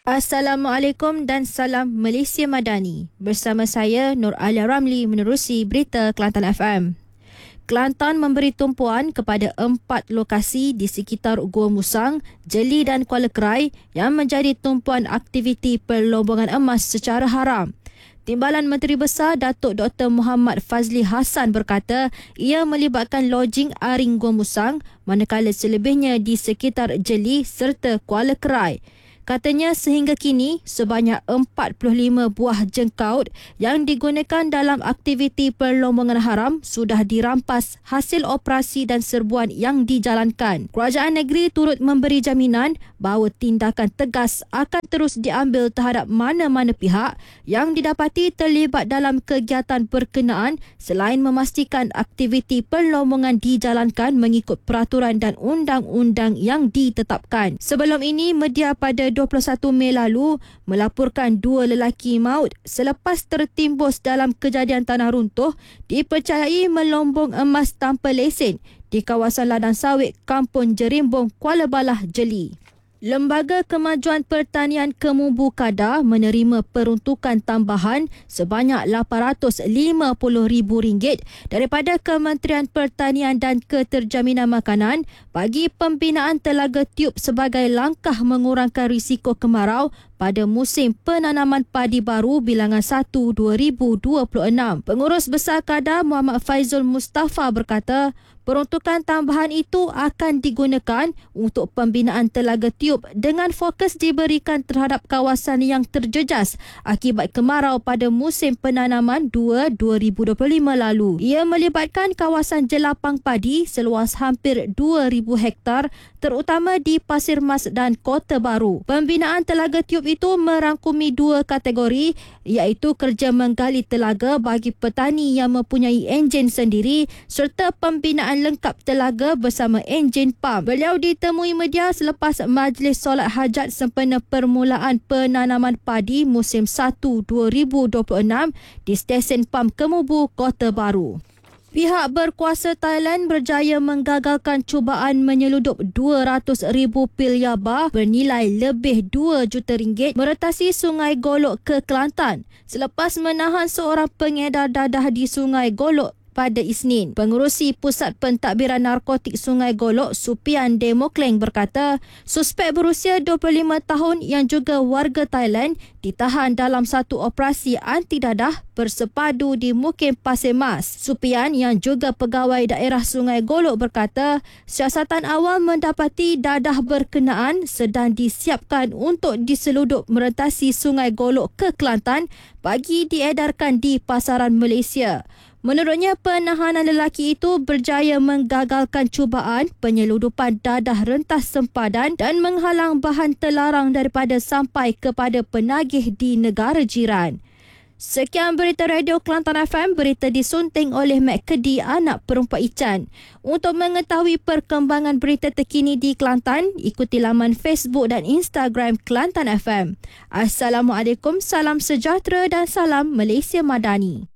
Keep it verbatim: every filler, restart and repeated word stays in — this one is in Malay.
Assalamualaikum dan salam Malaysia Madani. Bersama saya Nur Alia Ramli menerusi berita Kelantan F M. Kelantan memberi tumpuan kepada empat lokasi di sekitar Gua Musang, Jeli dan Kuala Krai yang menjadi tumpuan aktiviti perlombongan emas secara haram. Timbalan Menteri Besar Datuk Doktor Muhammad Fazli Hassan berkata ia melibatkan lodging Aring Gua Musang manakala selebihnya di sekitar Jeli serta Kuala Krai. Katanya sehingga kini sebanyak empat puluh lima buah jengkaut yang digunakan dalam aktiviti perlombongan haram sudah dirampas hasil operasi dan serbuan yang dijalankan. Kerajaan negeri turut memberi jaminan bahawa tindakan tegas akan terus diambil terhadap mana-mana pihak yang didapati terlibat dalam kegiatan berkenaan selain memastikan aktiviti perlombongan dijalankan mengikut peraturan dan undang-undang yang ditetapkan. Sebelum ini, media pada dua puluh satu Mei lalu melaporkan dua lelaki maut selepas tertimbus dalam kejadian tanah runtuh dipercayai melombong emas tanpa lesen di kawasan ladang sawit Kampung Jerimbong, Kuala Balah, Jeli. Lembaga Kemajuan Pertanian Kemubu Kedah menerima peruntukan tambahan sebanyak lapan ratus lima puluh ribu ringgit daripada Kementerian Pertanian dan Keterjaminan Makanan bagi pembinaan telaga tiup sebagai langkah mengurangkan risiko kemarau pada musim penanaman padi baru bilangan satu dua ribu dua puluh enam. Pengurus Besar Kedah Muhammad Faizul Mustafa berkata, peruntukan tambahan itu akan digunakan untuk pembinaan telaga tiup dengan fokus diberikan terhadap kawasan yang terjejas akibat kemarau pada musim penanaman dua dua ribu dua puluh lima lalu. Ia melibatkan kawasan jelapang padi seluas hampir dua ribu hektar terutama di Pasir Mas dan Kota Baru. Pembinaan telaga tiup itu merangkumi dua kategori iaitu kerja menggali telaga bagi petani yang mempunyai enjin sendiri serta pembinaan lengkap telaga bersama enjin pam. Beliau ditemui media selepas majlis solat hajat sempena permulaan penanaman padi musim satu dua ribu dua puluh enam di stesen pam Kemubu, Kota Baru. Pihak berkuasa Thailand berjaya menggagalkan cubaan menyeludup dua ratus ribu pil yaba bernilai lebih dua juta ringgit meretasi Sungai Golok ke Kelantan selepas menahan seorang pengedar dadah di Sungai Golok pada Isnin. Pengerusi Pusat Pentadbiran Narkotik Sungai Golok, Supian Demokleng berkata, suspek berusia dua puluh lima tahun yang juga warga Thailand ditahan dalam satu operasi anti dadah bersepadu di Mukim Pasir Mas. Supian yang juga pegawai daerah Sungai Golok berkata, siasatan awal mendapati dadah berkenaan sedang disiapkan untuk diseludup merentasi Sungai Golok ke Kelantan bagi diedarkan di pasaran Malaysia. Menurutnya, penahanan lelaki itu berjaya menggagalkan cubaan penyeludupan dadah rentas sempadan dan menghalang bahan terlarang daripada sampai kepada penagih di negara jiran. Sekian berita Radio Kelantan F M, berita disunting oleh Mek Kedi, anak perempuan Ican. Untuk mengetahui perkembangan berita terkini di Kelantan, ikuti laman Facebook dan Instagram Kelantan F M. Assalamualaikum, salam sejahtera dan salam Malaysia Madani.